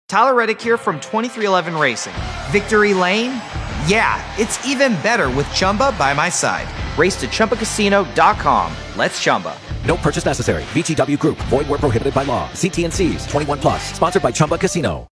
Tyler Reddick here from 2311 Racing. Victory Lane? Yeah, it's even better with Chumba by my side. Race to ChumbaCasino.com. Let's Chumba. No purchase necessary. VGW Group. Void where prohibited by law. See T&Cs. 21+. Sponsored by Chumba Casino.